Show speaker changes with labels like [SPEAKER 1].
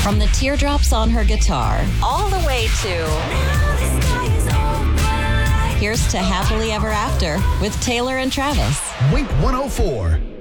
[SPEAKER 1] From the teardrops on her guitar, all the way to... Here's to Happily Ever After with Taylor and Travis.
[SPEAKER 2] Wink 104.